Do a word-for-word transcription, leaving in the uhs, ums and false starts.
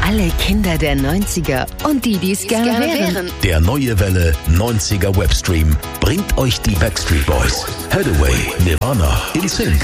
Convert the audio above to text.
alle Kinder der neunziger und die, die es gerne, gerne wären. Der neue Welle neunziger Webstream bringt euch die Backstreet Boys, Hathaway, Nirvana, In Sync,